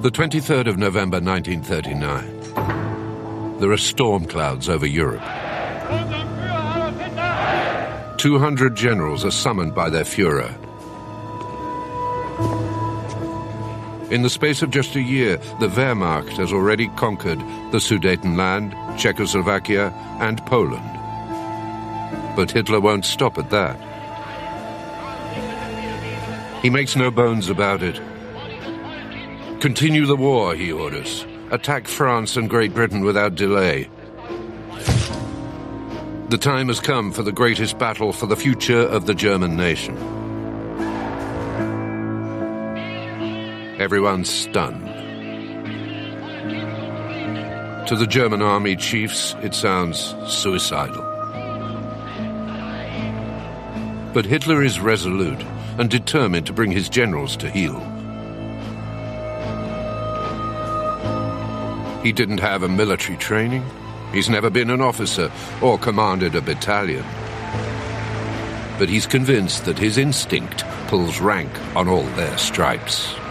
The 23rd of November 1939. There are storm clouds over Europe. 200 generals are summoned by their Führer. In the space of just a year, the Wehrmacht has already conquered the Sudetenland, Czechoslovakia, and Poland. But Hitler won't stop at that. He makes no bones about it. Continue the war, he orders. Attack France and Great Britain without delay. The time has come for the greatest battle for the future of the German nation. Everyone's stunned. To the German army chiefs, it sounds suicidal. But Hitler is resolute and determined to bring his generals to heel. He didn't have a military training. He's never been an officer or commanded a battalion. But he's convinced that his instinct pulls rank on all their stripes.